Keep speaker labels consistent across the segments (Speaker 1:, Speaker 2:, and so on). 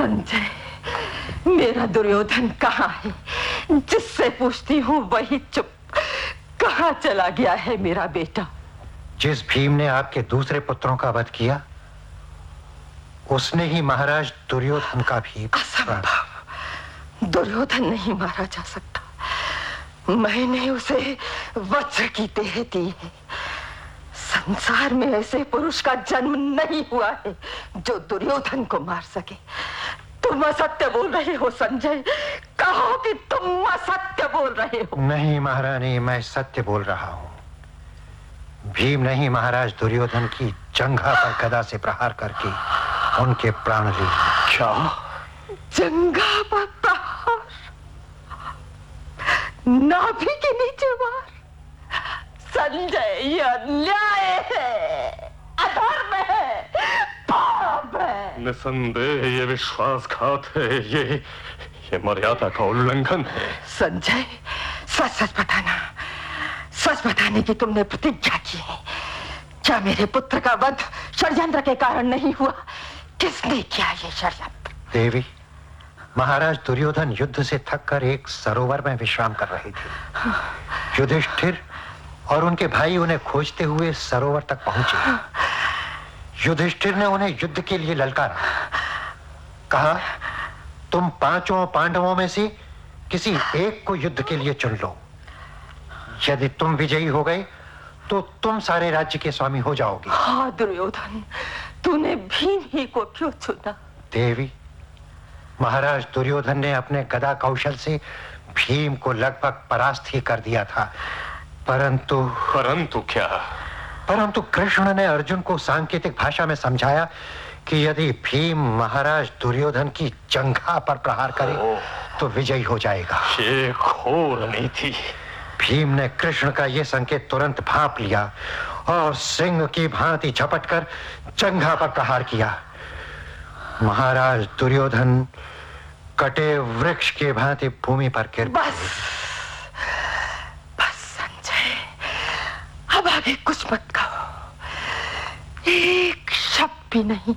Speaker 1: संजय, मेरा दुर्योधन कहाँ है? जिससे पूछती हूँ वही चुप। कहाँ चला गया है मेरा बेटा?
Speaker 2: जिस भीम ने आपके दूसरे पुत्रों का वध किया, उसने ही महाराज दुर्योधन का भी।
Speaker 1: असंभव, दुर्योधन नहीं मारा जा सकता। मैंने उसे वज्र की देह दी है। संसार में ऐसे पुरुष का जन्म नहीं हुआ है जो दुर्योधन को मार सके। तुम असत्य बोल रहे हो संजय, कहो कि तुम असत्य बोल रहे हो।
Speaker 2: नहीं महारानी, मैं सत्य बोल रहा हूँ। भीम ने ही महाराज दुर्योधन की जंघा पर गदा से प्रहार करके उनके प्राण ले लिए।
Speaker 1: क्या? जंघा पर प्रहार? नाभि के नीचे वार? संजय, ये अन्याय है, अधर्म है, पाप है।
Speaker 3: निसंदेह ये विश्वासघात है, ये मर्यादा का उल्लंघन है।
Speaker 1: संजय, सच सच बताना, सच बताने की तुमने प्रतिज्ञा की है। क्या मेरे पुत्र का वध षड्यंत्र के कारण नहीं हुआ? किसने किया ये षड्यंत्र?
Speaker 2: देवी, महाराज दुर्योधन युद्ध से थककर एक सरोवर में विश्राम कर रहे थे। युधिष्ठिर और उनके भाई उन्हें खोजते हुए सरोवर तक पहुंचे। युधिष्ठिर ने उन्हें युद्ध के लिए ललकारा। कहा, तुम पांचों पांडवों में से किसी एक को युद्ध के लिए चुन लो। यदि तुम विजयी हो गए तो तुम सारे राज्य के स्वामी हो जाओगे।
Speaker 1: हाँ दुर्योधन, तूने भीम ही को क्यों चुना?
Speaker 2: देवी, महाराज दुर्योधन ने अपने गदा कौशल से भीम को लगभग परास्त ही कर दिया था, परंतु
Speaker 3: क्या?
Speaker 2: परंतु कृष्ण ने अर्जुन को सांकेतिक भाषा में समझाया कि यदि भीम महाराज दुर्योधन की जंघा पर प्रहार करे तो विजयी हो जाएगा।
Speaker 3: ये घोर नीति।
Speaker 2: भीम ने कृष्ण का यह संकेत तुरंत भांप लिया और सिंह की भांति झपटकर जंघा पर प्रहार किया। महाराज दुर्योधन कटे वृक्ष के भांति भूमि पर गिर पड़े।
Speaker 1: बस संजय, अब आगे कुछ मत कहो, एक शब्द भी नहीं।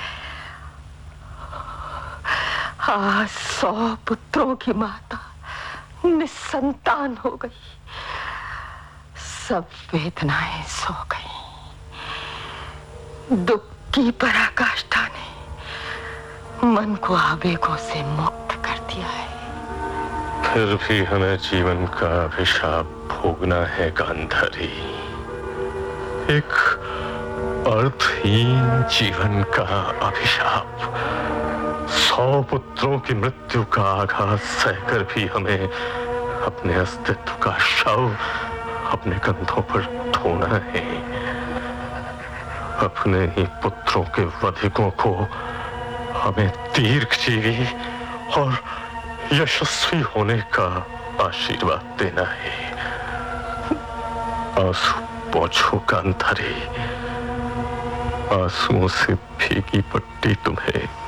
Speaker 1: आज 100 पुत्रों की माता निसंतान हो गई, सब वेदनाएं सो गई। दुख की पराकाष्ठा ने मन को आवेगों से मुक्त कर दिया है।
Speaker 3: फिर भी हमें जीवन का अभिशाप भोगना है गांधारी। एक अर्थहीन जीवन का अभिशाप। 100 पुत्रों की मृत्यु का आघात सहकर भी हमें अपने अस्तित्व का शव अपने कंधों पर ढोना है। अपने ही पुत्रों के वधिकों को हमें दीर्घजीवी और यशस्वी होने का आशीर्वाद देना है। आंसू पोंछो गांधारी, आंसुओं से भीगी पट्टी तुम्हें